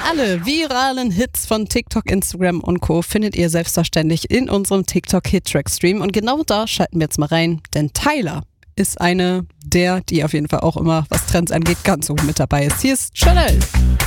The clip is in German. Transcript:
Alle viralen Hits von TikTok, Instagram und Co. findet ihr selbstverständlich in unserem TikTok-Hit-Track-Stream. Und genau da schalten wir jetzt mal rein, denn Tyler ist eine die auf jeden Fall auch immer, was Trends angeht, ganz hoch mit dabei ist. Hier ist Chanel.